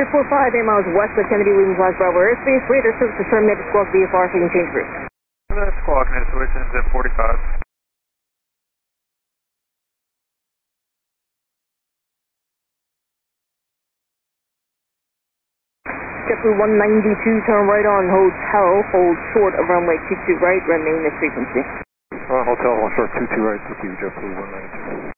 245, 8 miles west of Kennedy Williams West Bravo airspace. Radar service is terminated. Squawk VFR, so you can change route. Squawk is switching to 45. JetBlue 192, turn right on hotel, hold short of runway 22 right, remain at frequency. Hotel, hold short 22 right, thank you, JetBlue 192.